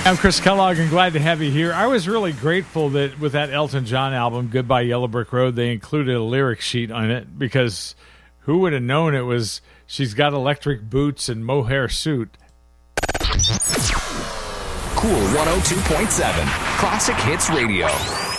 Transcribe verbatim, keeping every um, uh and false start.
I'm Chris Kellogg and glad to have you here. I was really grateful that with that Elton John album, Goodbye Yellow Brick Road, they included a lyric sheet on it because who would have known it was she's got electric boots and mohair suit. Cool one oh two point seven, Classic Hits Radio.